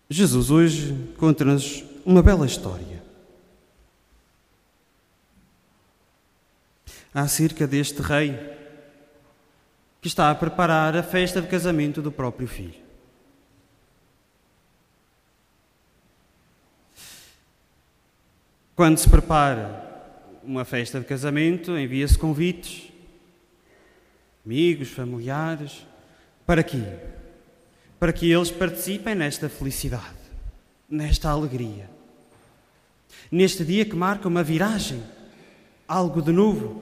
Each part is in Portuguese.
Jesus hoje conta-nos uma bela história acerca deste rei que está a preparar a festa de casamento do próprio filho. Quando se prepara uma festa de casamento, envia-se convites, amigos, familiares, para quê? Para que eles participem nesta felicidade, nesta alegria, neste dia que marca uma viragem, algo de novo.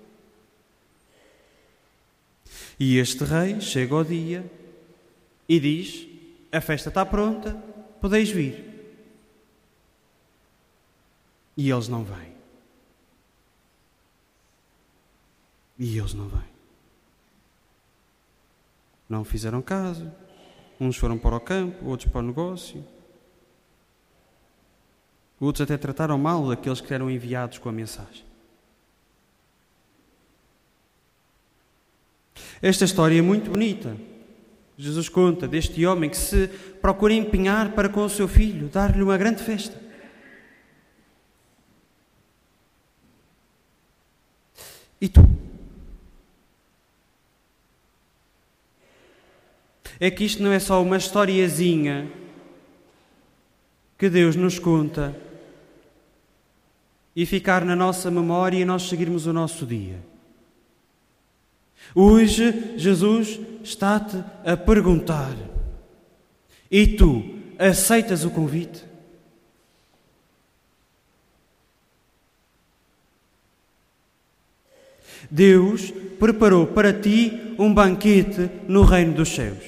E este rei chega ao dia e diz: a festa está pronta, podeis vir. E eles não vêm. E eles não vêm. Não fizeram caso. Uns foram para o campo, outros para o negócio. Outros até trataram mal daqueles que eram enviados com a mensagem. Esta história é muito bonita. Jesus conta deste homem que se procura empenhar para com o seu filho, dar-lhe uma grande festa. E tu? É que isto não é só uma historiazinha que Deus nos conta e ficar na nossa memória e nós seguirmos o nosso dia. Hoje, Jesus está-te a perguntar: e tu aceitas o convite? Deus preparou para ti um banquete no reino dos céus.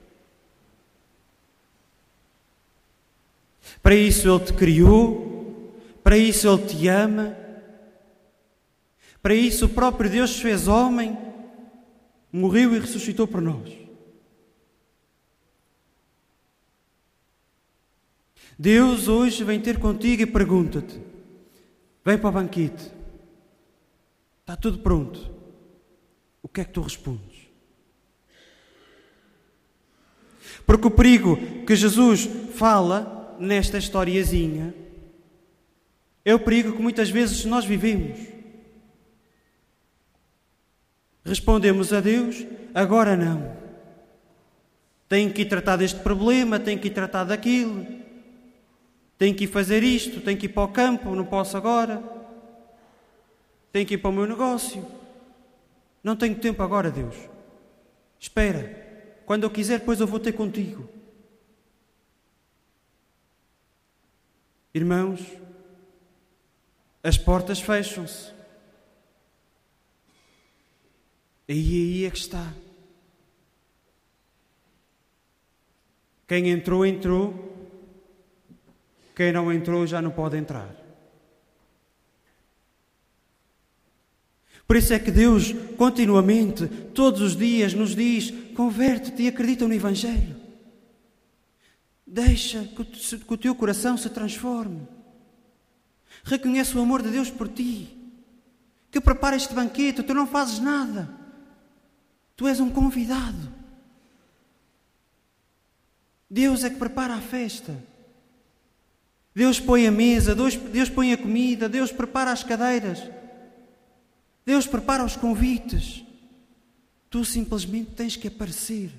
Para isso Ele te criou, para isso Ele te ama, para isso o próprio Deus se fez homem, morreu e ressuscitou por nós. Deus hoje vem ter contigo e pergunta-te: vem para o banquete, está tudo pronto, o que é que tu respondes? Porque o perigo que Jesus fala nesta historiazinha é o perigo que muitas vezes nós vivemos. Respondemos a Deus: agora não. Tenho que ir tratar deste problema, tenho que ir tratar daquilo, tenho que ir fazer isto, tenho que ir para o campo, não posso agora. Tenho que ir para o meu negócio. Não tenho tempo agora, Deus. Espera, quando eu quiser, depois eu vou ter contigo. Irmãos, as portas fecham-se. Aí é que está. Quem entrou, entrou. Quem não entrou, já não pode entrar. Por isso é que Deus, continuamente, todos os dias, nos diz: converte-te e acredita no Evangelho. Deixa que o teu coração se transforme. Reconhece o amor de Deus por ti. Que prepara este banquete, tu não fazes nada. Tu és um convidado. Deus é que prepara a festa. Deus põe a mesa, Deus põe a comida, Deus prepara as cadeiras. Deus prepara os convites. Tu simplesmente tens que aparecer.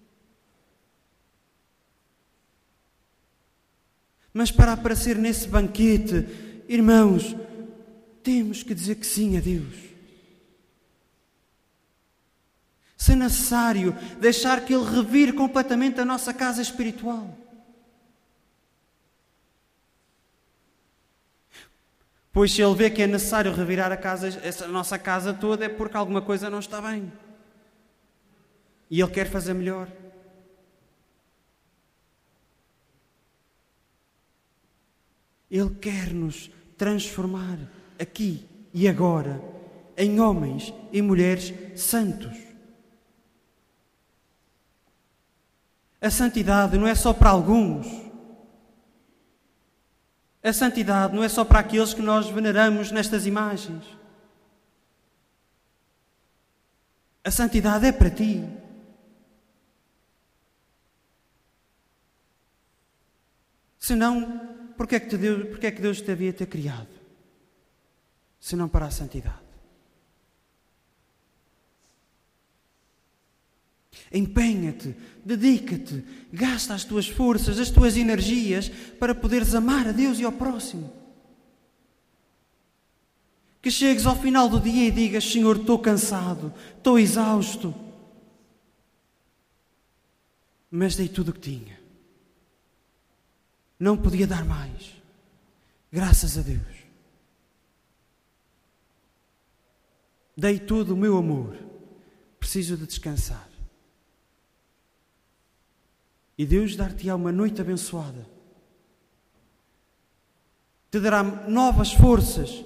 Mas para aparecer nesse banquete, irmãos, temos que dizer que sim a Deus. Se necessário, deixar que Ele revire completamente a nossa casa espiritual. Pois se Ele vê que é necessário revirar a nossa casa toda, é porque alguma coisa não está bem. E Ele quer fazer melhor. Ele quer nos transformar aqui e agora em homens e mulheres santos. A santidade não é só para alguns. A santidade não é só para aqueles que nós veneramos nestas imagens. A santidade é para ti. Senão, porque é que Deus te havia ter criado? Senão para a santidade. Empenha-te, dedica-te, gasta as tuas forças, as tuas energias para poderes amar a Deus e ao próximo. Que chegues ao final do dia e digas: Senhor, estou cansado, estou exausto, mas dei tudo o que tinha. Não podia dar mais. Graças a Deus. Dei tudo o meu amor. Preciso de descansar. E Deus dar-te-á uma noite abençoada. Te dará novas forças.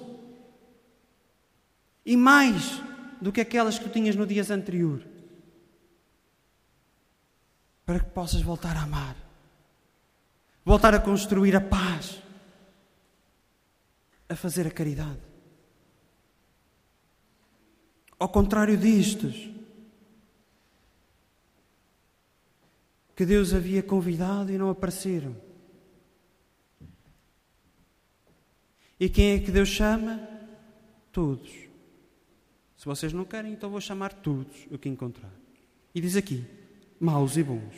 E mais do que aquelas que tu tinhas no dia anterior. Para que possas voltar a amar. Voltar a construir a paz. A fazer a caridade. Ao contrário destes, que Deus havia convidado e não apareceram. E quem é que Deus chama? Todos. Se vocês não querem, então vou chamar todos o que encontrar. E diz aqui, maus e bons.